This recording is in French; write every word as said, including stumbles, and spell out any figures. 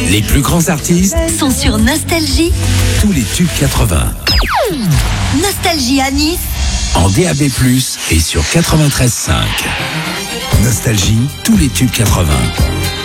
Les plus grands artistes sont sur Nostalgie. Tous les tubes quatre-vingts. Nostalgie à Nice. En D A B plus, et sur quatre-vingt-treize virgule cinq. Nostalgie, tous les tubes quatre-vingts.